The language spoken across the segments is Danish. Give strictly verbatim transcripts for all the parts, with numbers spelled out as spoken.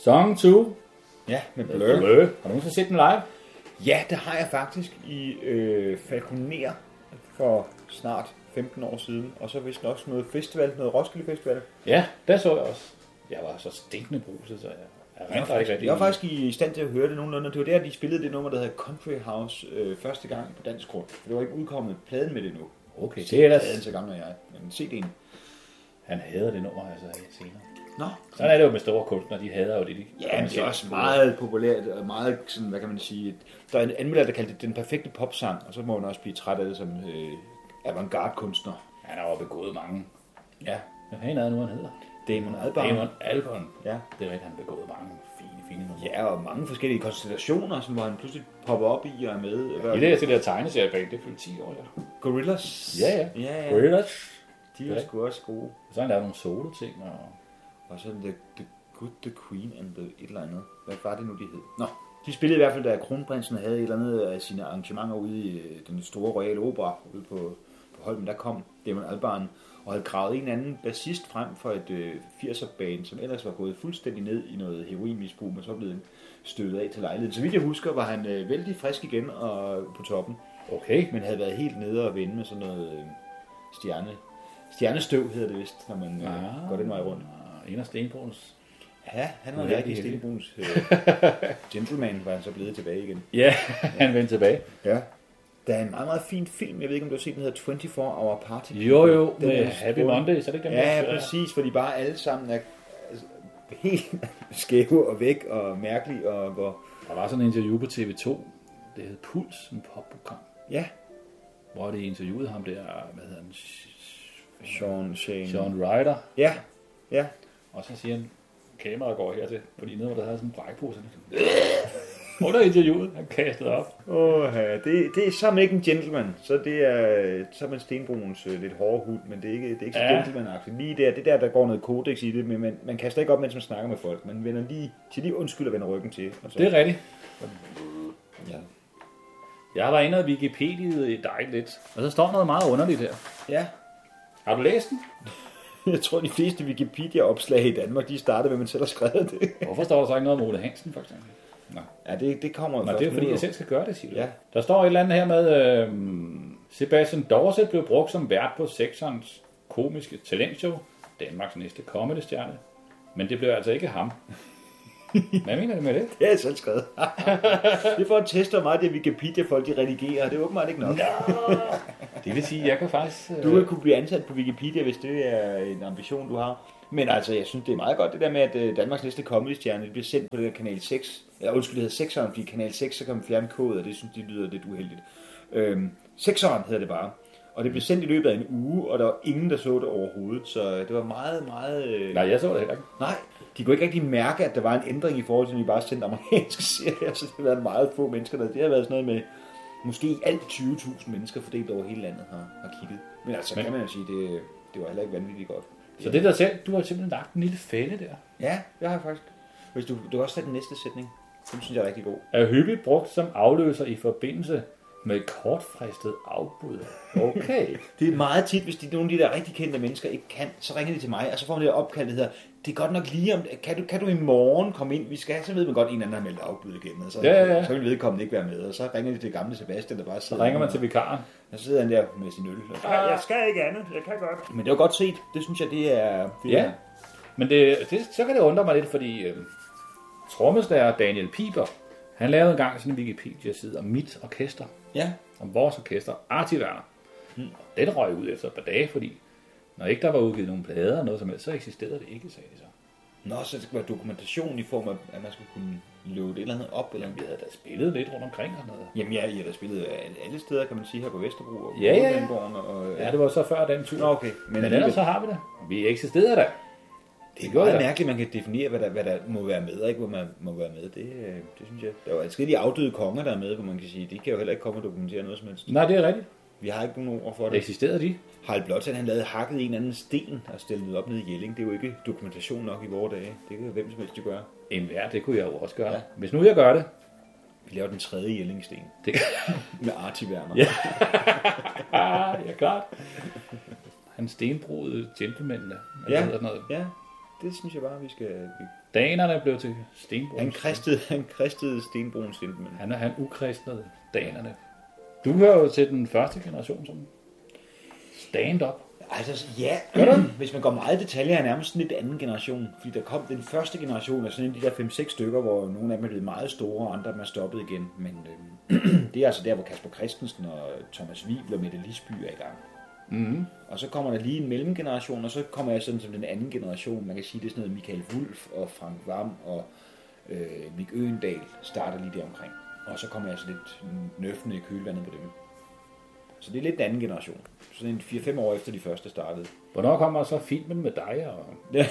Song to. Ja, med Blur. Blur. Har du nogensinde set den live? Ja, det har jeg faktisk i øh, Falconer for snart femten år siden. Og så vist også noget festival, noget Roskilde Festival. Ja, der så jeg også. Jeg var så stinkende bruset, så jeg... Jeg, jeg, var faktisk, jeg var faktisk i stand til at høre det nogenlunde. Det var der, de spillede det nummer, der hedder Country House øh, første gang på dansk grund. Det var ikke udkommet pladen med det nu. Okay, det er ellers... Pladen så gammel er jeg, men C D'en. Han hader det nummer, altså senere. Nå. Sådan er det jo med store kunstnere, de hader jo det, de... Ja, men det er også meget populært, og meget sådan, hvad kan man sige... Der er en anmelder, der kaldte det den perfekte popsang, og så må man også blive træt af det som øh, avantgarde-kunstner. Han har jo begået mange. Ja. Hvad fanden er det nu, han hedder? Damon Albarn. Damon Albarn. Ja. Det er rigtigt, han har begået mange fine, fine numre. Ja, og mange forskellige konstellationer, som hvor han pludselig popper op i og er med. I det, det der tegneserie bag, det fyldte ti år, ja. Gorillaz. Ja, ja. ja, ja. Gorillaz. De er sgu også gode. Så han lavede nogle solo-ting. Og, og så the, the Good, The Queen and the et eller andet. Hvad var det nu, de hed? Nå, de spillede i hvert fald, da kronprinsen havde et eller andet af sine arrangementer ude i den store Royale Opera ude på, på Holmen. Der kom Damon Albarn og havde gravet en anden bassist frem for et øh, firser-band, som ellers var gået fuldstændig ned i noget heroinmisbrug, men så blev stødet af til lejligheden. Så vidt jeg husker, var han øh, vældig frisk igen og på toppen. Okay. Men havde været helt nede og vende med sådan noget øh, stjerne. Stjernestøv hedder det vist, når man øh, ja, går den vej rundt. En af Stenbruns. Ja, han var ja, rigtig Stenbruns øh, gentleman, var han så blevet tilbage igen. Ja, han vendte tilbage. Ja. Der er en meget, meget fin film, jeg ved ikke, om du har set den, hedder toogtyve hour Party. Jo, jo, den med Happy Monday, så det kan man ja, ja, præcis, hvor de bare alle sammen er altså, helt skæve og væk og mærkelige og går... Der var sådan en interview på T V to, det hed Puls, en popprogram. Ja. Hvor de interviewede ham der, hvad hedder han? Sean, Shane. Sean Ryder. Ja, ja. Og så siger han, kameraet går hertil, fordi nede hvor der havde sådan en brækpose. Under interviewet, han kastede op. Åh, ja, det, det er så ikke en gentleman, så det er så er man Stenbruns øh, lidt hårde hud, men det er ikke, det er ikke så ja. gentleman-agtigt. Lige der, det der, der går noget kodex i det, men man, man kaster ikke op, mens man snakker med folk. Man vender lige, til lige undskyld og vender ryggen til. Og så. Det er rigtigt. Ja. Jeg var inde og Wikipedia'et dig lidt, og så står noget meget underligt her. Ja. Har du læst den? Jeg tror, de fleste Wikipedia-opslag i Danmark, de starter med, at man selv har skrevet det. Hvorfor står der så ikke noget om Ole Hansen, for eksempel? Nå. Ja, det, det kommer jo Nå, først. det er fordi, jeg selv skal gøre det, siger du. Ja. Der står et eller andet her med, øh, Sebastian Dorset blev brugt som vært på Sexerens komiske talentshow, Danmarks næste comedy-stjerne. Men det blev altså ikke ham. Hvad mener du med det? Det er jeg selv skrevet. Det er for at teste, hvor meget det Wikipedia-folk de redigerer, det er åbenbart ikke nok. No. Det vil sige, at jeg kan faktisk... Øh... Du vil kunne blive ansat på Wikipedia, hvis det er en ambition, du har. Men altså, jeg synes, det er meget godt, det der med, at Danmarks næste comedy-stjerne bliver sendt på det der kanal seks. Ja, undskyld, det hedder sekseren, fordi kanal seks, så kan man fjerne kodet, og det synes de lyder lidt uheldigt. Øhm, sekseren hedder det bare. Og det blev sendt i løbet af en uge, og der var ingen, der så det overhovedet. Så det var meget, meget... Øh... Nej, jeg så det heller ikke. Nej, de kunne ikke rigtig mærke, at der var en ændring i forhold til, at vi bare sendte amerikanske serier. Så det har været meget få mennesker, der... Det har været sådan noget med... Måske alt tyve tusind mennesker fordelt over hele landet har, har kigget. Men altså, Men... kan man jo sige, det, det var heller ikke vanvittigt godt. Så det der selv, du har simpelthen lagt en lille fælde der? Ja, det har jeg faktisk. Hvis du, du kan også sætte den næste sætning. Den synes jeg er rigtig god. Er hyppigt brugt som afløser i forbindelse med kortfristet afbud. Okay. Det er meget tit, hvis de, nogle af de der rigtig kendte mennesker ikke kan, så ringer de til mig, og så får man det opkald, der hedder, det er godt nok lige om, kan du, kan du i morgen komme ind, vi skal, så ved man godt, en anden har meldt afbud igen, og så, ja, ja, ja. så vil vedkommende ikke være med, og så ringer de til gamle Sebastian, der bare sidder. Så ringer man til vikaren. Og så sidder han der med sin øl. Og, ah. Jeg skal ikke andet, jeg kan godt. Men det var godt set, det synes jeg, det er... Det ja, er. Men det, det, så kan det undre mig lidt, fordi øh, trommeslager Daniel Piber, han lavede engang sådan en Wikipedia-side om mit orkester. Ja. Om vores orkester, Artie Werner. Hmm. Den røg ud efter et par dage, fordi når ikke der var udgivet nogle plader og noget som helst, så eksisterede det ikke, sagde de så. Nå, så det skal være dokumentation i form af, at man skulle kunne løbe et eller andet op? Eller? Jamen, vi havde da spillet lidt rundt omkring og noget. Jamen ja, I har da spillet alle steder, kan man sige, her på Vesterbro og ja, ja, ja. Og, ja. ja, det var så før den tur. Nå, okay. Men, Men ellers så har vi det. Vi eksisterede der. Det er meget der. mærkeligt, man kan definere, hvad der, hvad der må være med, og ikke hvor man må være med. Det, det synes jeg. Der er jo adskillige afdøde konger, der er med, hvor man kan sige, de kan jo heller ikke komme og dokumentere noget som helst. Nej, det er rigtigt. Vi har ikke nogen ord for det. Eksisterede de? Harald Blåtand, han lavede hakket en anden sten og stillet op nede i Jelling. Det er jo ikke dokumentation nok i vore dage. Det kan jo hvem som helst gøre. En hver, det kunne jeg jo også gøre. Ja. Hvis nu jeg gør det. Vi laver den tredje Jelling-sten. Det... Med Artie Werner. Ja, ja klart. Han stenbrudede gentlemanene. Ja, noget. ja. det synes jeg bare, vi skal... Vi... Danerne blev til stenbrun. Han kristede, han kristede stenbrunens gentleman. Han er han ukristnede danerne. Du hører jo til den første generation som stand-up. Altså, ja, hvis man går meget i detaljer, er nærmest sådan lidt anden generation. Fordi der kom den første generation af sådan en af de der fem seks stykker, hvor nogle af dem er blevet meget store, og andre af dem er stoppet igen. Men øh, det er altså der, hvor Kasper Christensen og Thomas Wivel og Mette Lisby er i gang. Mm-hmm. Og så kommer der lige en mellemgeneration, og så kommer jeg sådan som den anden generation. Man kan sige, det er sådan noget Michael Wulff og Frank Hvam og øh, Mik Øgendal starter lige der omkring. Og så kommer jeg så lidt nøffende i kølvandet på dem. Så det er lidt den anden generation. Sådan en fire fem år efter de første startede. Hvornår kommer så filmen med dig og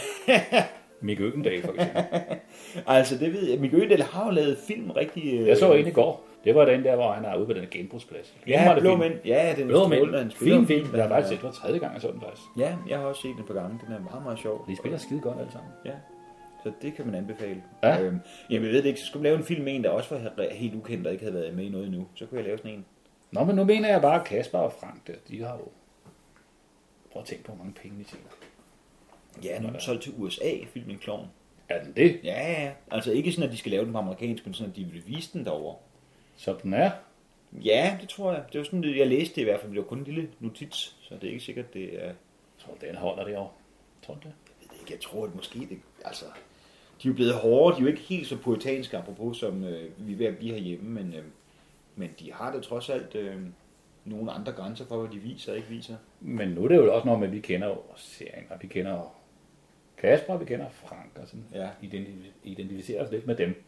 Mik Øgendal for eksempel? Altså det ved jeg. Mik Øgendal har jo lavet film rigtig... Øh... Jeg så en i går. Det var den der, hvor han er ude på den genbrugsplads. Ja, Blå Mænd. Ja, den Blå Mænd. Han Fin film. Jeg har faktisk set, det var tredje gang, jeg så den faktisk. Ja, jeg har også set den et par gange. Den er meget, meget sjov. De spiller skide godt alle sammen. Ja, så det kan man anbefale. Ja. Øhm, jamen, jeg ved det ikke. Så skulle man lave en film med en, der også var helt ukendt og ikke havde været med i noget endnu. Så kunne jeg lave sådan en. Nå, men nu mener jeg bare, Kasper og Frank der, de har jo... Prøv at tænke på, hvor mange penge de tjener. Ja, nu er den solgt til U S A, filmen Klovn. Er den det? Ja, ja. Altså ikke sådan, at de skal lave den på amerikansk, men sådan, at de vil vise den derovre. Så den er? Ja, det tror jeg. Det var sådan, jeg læste det i hvert fald. Det var kun en lille notits, så det er ikke sikkert, det er... Jeg tror, den holder det år. Tror du det? Jeg ved ikke, jeg tror, at måske det... Altså, de er jo blevet hårde. De er jo ikke helt så puritanske, apropos, som øh, vi er ved at blive herhjemme, men, øh, men de har da trods alt øh, nogle andre grænser for, hvad de viser og ikke viser. Men nu er det jo også noget med, at vi kender jo serien, og vi kender Kasper, og vi kender Frank, og sådan ja. identificerer os lidt med dem.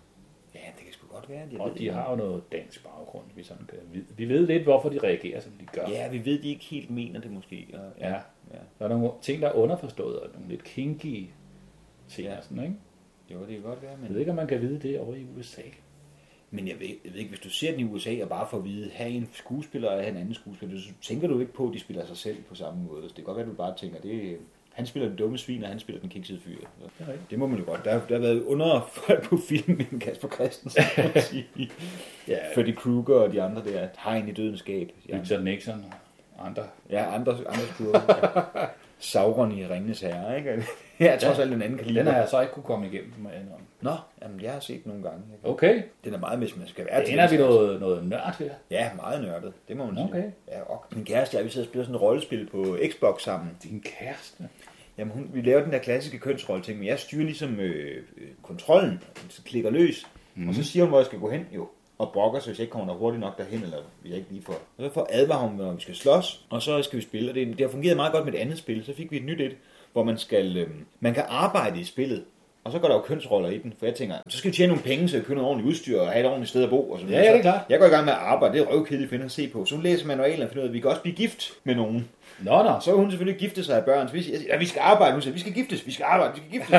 Ja, det kan sgu godt være. Jeg og de har jo noget dansk baggrund, vi sådan kan vide. Vi ved lidt, hvorfor de reagerer, som de gør. Ja, vi ved, de ikke helt mener det måske. Og, ja. ja. Der er nogle ting, der er underforstået, og nogle lidt kinky ting, ja. Sådan, ikke? Jo, det kan godt være. Men... Jeg ved ikke, om man kan vide det over i U S A. Men jeg ved, jeg ved ikke, hvis du ser den i U S A og bare får at vide, have en skuespiller og have en anden skuespiller, så tænker du ikke på, at de spiller sig selv på samme måde. Så det kan godt være, at du bare tænker, det han spiller den dumme svin, og han spiller den kiksede fyr. Det, det må man jo godt. Der, der har været underfolk på filmen med Kasper Christensen, kan man sige. Ja. Freddy Krueger og de andre der. Hegn i dødens skab. Richard Nixon og andre. Ja, andre, andre skurker. Ja. Sauron i Ringenes Herre, ikke? Ja, trods alt en anden kaliber. Den har jeg så ikke kunne komme igennem med. Nå, jamen jeg har set nogle gange. Okay. Den er meget, hvis man skal være til. Den er vi noget, noget nørd her. Ja, meget nørdet. Det må man okay. sige. Ja, og min kæreste, jeg vi sidder og spiller sådan et rollespil på Xbox sammen. Din kæreste? Jamen, hun, vi laver den der klassiske kønsrolle-ting, men jeg styrer ligesom øh, kontrollen, så klikker løs, mm. og så siger hun, hvor jeg skal gå hen, jo, og brokker sig, hvis jeg ikke kommer der hurtigt nok derhen, eller vi ikke lige får. Og så får advare hun, når vi skal slås, og så skal vi spille, og det, det har fungeret meget godt med et andet spil, så fik vi et nyt et, hvor man skal, øh, man kan arbejde i spillet, og så går der jo kønsroller i den, for jeg tænker, så skal vi tjene nogle penge, så jeg køber noget ordentligt udstyr, og have et ordentligt sted at bo, og så ja, ja, det er klart. Jeg går i gang med at arbejde, det er røvkedeligt for at se på, så hun læser manualen og finder ud af, at vi kan også blive gift med nogen. Nå, nå. Så er hun selvfølgelig gifte sig af børn. Så vi siger, ja, vi skal arbejde. Hun siger, vi skal giftes, vi skal arbejde, vi skal giftes.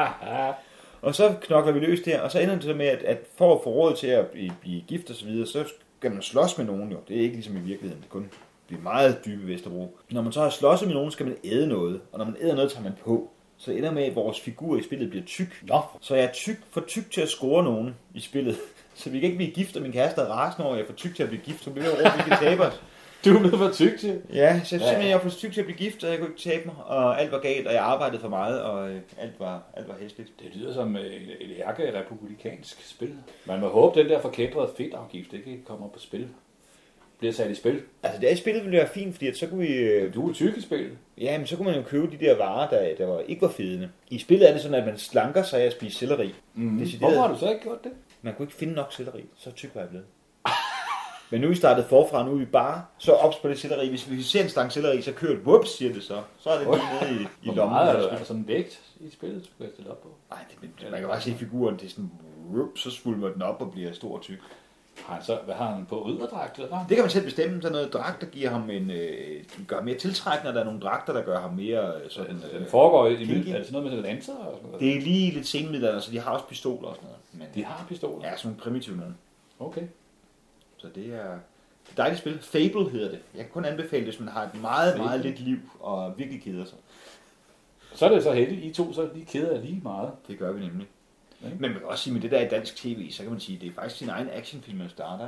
Og så knokler vi løs der, og så ender det så med, at, at for at få råd til at blive, blive gift og så videre, så skal man slås med nogen jo. Det er ikke ligesom i virkeligheden, det er kun det er meget dybe Vesterbro. Når man så har slåsset med nogen, skal man æde noget, og når man æder noget, tager man på. Så ender med, at vores figur i spillet bliver tyk. Nå. Så jeg er tyk, for tyk til at score nogen i spillet. Så vi kan ikke blive gift, og min kæreste er rasende over, at jeg er for tyk til at blive gift, så bliver vi over, vi skal tabe os. Du er blevet for tyk til? Ja, så simpelthen jeg var for tyk til at blive gift, og jeg kunne ikke tabe mig, og alt var galt, og jeg arbejdede for meget, og øh, alt var, alt var hæsligt. Det lyder som et, et ærke-republikansk spil. Man må håbe, den der forkædrede fedtafgift ikke kommer på spil. Bliver sat i spil. Altså det i spillet ville være fint, fordi at så kunne vi... Øh, du er tyk i spillet. Ja, men så kunne man jo købe de der varer, der, der var, ikke var fedende. I spillet er det sådan, at man slanker sig af at spise selleri. Mm-hmm. Hvorfor har du så ikke gjort det? Man kunne ikke finde nok selleri, så tyk var jeg blevet. Men nu er vi startet forfra, nu er vi bare så ops på det selleri. Hvis vi ser en stang selleri, så kører det, whoops, siger det så. Så er det lige nede i, i lommen. Hvor meget er der sådan en vægt i spillet, du kan stille op på? Nej, det, man kan bare se figuren, det er sådan, whoops, så svulmer den op og bliver stor og tyk. Har han så, hvad har han på ridderdragt? Eller? Det kan man selv bestemme. Så er noget dragt, der giver ham en, øh, gør mere tiltrækkende, der er nogle dragter, der gør ham mere sådan... Den, den foregår i midten, er det sådan noget med lancer og sådan noget? Det er lige lidt senmidler, så de har også pistoler og sådan noget. Men, de har pistoler? Ja, sådan nogle primitive nogle. Okay. Så det er et dejligt spil. Fable hedder det. Jeg kan kun anbefale det, hvis man har et meget, Fable. meget lidt liv og virkelig keder sig. Så er det så heldigt, I to så lige keder jeg lige meget. Det gør vi nemlig. Men man kan også sige, med det der i dansk tv, så kan man sige, at det er faktisk sin egen actionfilm, man starter, ikke?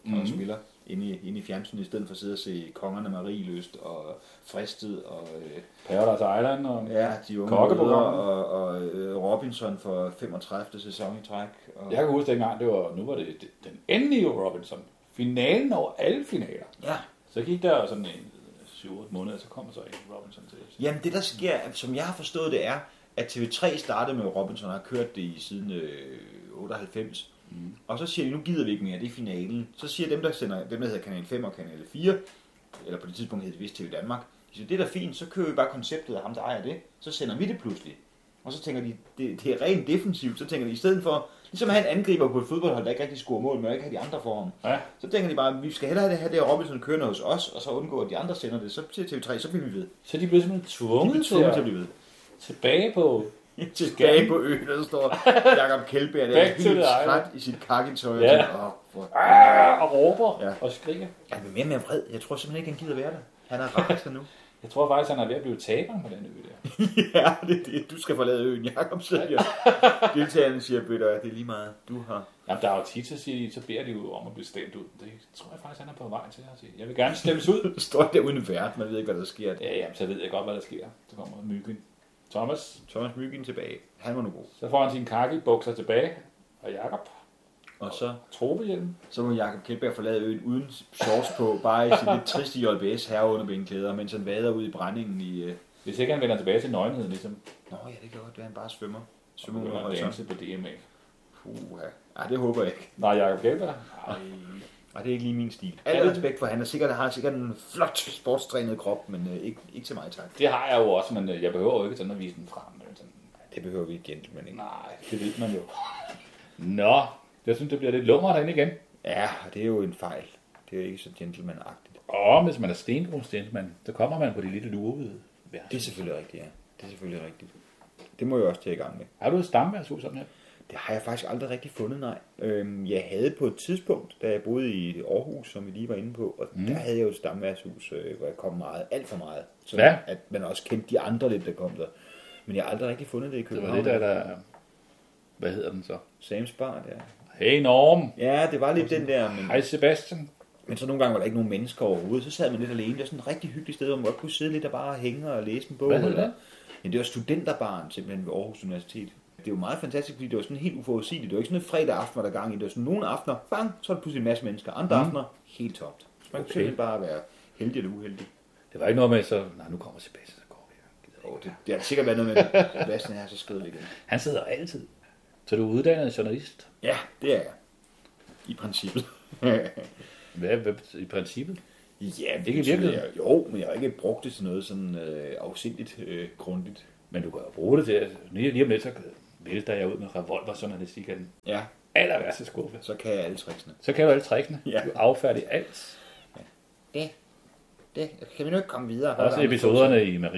mm. og spiller inde i, inde i fjernsynet, i stedet for at sidde og se Kongerne Marieløst og Fristet og øh, Paradise Island og ja, de unge mødre og, og øh, Robinson for femogtredivte sæson i træk. Og... Jeg kan huske dengang, det var, nu var det den endelige Robinson. Finalen over alle finaler. Ja. Så gik der sådan en syv otte måneder, så kommer så en Robinson til. Jamen det der sker, som jeg har forstået det er, at T V tre startede med Robinson og har kørt det i siden øh, otteoghalvfems. Mm. Og så siger de, nu gider vi ikke mere, det er finalen. Så siger dem, der sender, dem der hedder Kanal fem og Kanal fire, eller på det tidspunkt hedder det vist T V Danmark, de siger, det er da fint, så kører vi bare konceptet af ham, der ejer det. Så sender vi det pludselig. Og så tænker de, det, det er rent defensivt, så tænker de, i stedet for, ligesom at have en angriber på et fodboldhold, der ikke rigtig scorer mål, men ikke have de andre for ham. Ja. Så tænker de bare, vi skal hellere have det, have det her Robinson kørende hos os, og så undgå, at de andre sender det. Så til T V tre, så bliver vi ved. Så de bliver simpelthen tvunget, de bliver tvunget til at blive ved. Tilbage på... Tilbage på øen, der står Jakob Kjeldbjerg, der er helt skræt i sit kakketøj. Ja. Og, for... ah, og råber ja. og skriger. Han er mere og mere vred. Jeg tror simpelthen ikke, han gider være der. Han er rasende nu. Jeg tror faktisk, han er ved at blive taberen på den ø der. Ja, det er det. Du skal forlade øen, Jakob siger. Deltagerne siger, Bøtter, det er lige meget, du har... Jamen, der er jo tit, så, siger de, så beder de jo om at blive stemt ud. Det tror jeg faktisk, han er på vej til at sige. Jeg vil gerne stemmes ud. Står der uden vært, man ved ikke, hvad der sker. Ja, jamen, så ved jeg godt, hvad der sker. Så kommer Myggen. Thomas. Thomas Myggen tilbage. Han var nu god. Så får han sin kaki-bukser tilbage. Og Jakob. Og så Trobehjelm. Så må Jakob Kjeldbjerg forlade øen uden shorts på, bare i sin lidt triste J B S herreunderbænklæder, mens han vader ud i brændingen i... Uh... Hvis ikke han vender tilbage til nøgenheden, ligesom. Nå ja, det kan godt være, han bare svømmer. Svømmer ud og danse på D M A. Puh, ja. Ej, det håber jeg ikke. Nej, Jakob Kjeldbjerg? Ej. Ej, det er ikke lige min stil. Al respekt for, han er sikkert, har sikkert en flot sportstrænet krop, men uh, ikke, ikke til mig, tak. Det har jeg jo også, men uh, jeg behøver jo ikke sådan at vise den frem. Sådan. Det behøver vi ikke gentleman, ikke? Nej, det ved man jo. Nå. Jeg synes, det bliver lidt lummer derinde igen. Ja, det er jo en fejl. Det er jo ikke så gentleman-agtigt. Og hvis man er stengrunds gentleman, så kommer man på de lille lurvede værtshus. Det er selvfølgelig rigtigt, ja. Det er selvfølgelig rigtigt. Det må jeg også tage i gang med. Har du et stamværtshus sådan her? Det har jeg faktisk aldrig rigtig fundet, nej. Øhm, jeg havde på et tidspunkt, da jeg boede i Aarhus, som vi lige var inde på, og mm. der havde jeg jo et stamværtshus, øh, hvor jeg kom meget, alt for meget. Så ja. At man også kendte de andre lidt, der kom der. Men jeg har aldrig rigtig fundet det i København. Det var det der, der... Hvad hedder den så? Sam's Bar, ja. Hey Norm! Ja, det var lidt den der... Men... Hej Sebastian! Men så nogle gange var der ikke nogen mennesker overhovedet. Så sad man lidt alene. Det var sådan et rigtig hyggeligt sted, hvor man godt kunne sidde lidt og bare hænge og læse en bog. Hvad hedder det? Men det var studenterbaren simpelthen ved Aarhus Universitet. Det er jo meget fantastisk, fordi det var sådan helt uforudsigeligt. Det var ikke sådan en fredag aften, var der gang i. Det var sådan nogle aftener, bang, så var der pludselig en masse mennesker. Andre mm. aftener, helt tomt. Så man okay. kunne bare være heldig eller uheldig. Det var ikke noget med, så nej, nu kommer Sebastian, så går vi. Oh, det, det har sikkert været noget med, Sebastian er så skødelig igen. Han sidder altid. Så du er uddannet journalist? Ja, det er jeg. I princippet. Hvad, hvad i princippet? Ja, ikke virkelig. Jeg, jo, men jeg har ikke brugt det til noget sådan øh, afsindigt øh, grundigt. Men du kan jo bruge det til, at lige, lige om lidt, så vælter jeg ud med revolverjournalistikken. Ja. Aller værste skuffe. Så kan jeg alle tricksene. Så kan du alle tricksene. Ja. Du affærdig alt. Ja. Det, det kan vi nu ikke komme videre. Også episoderne i Marie.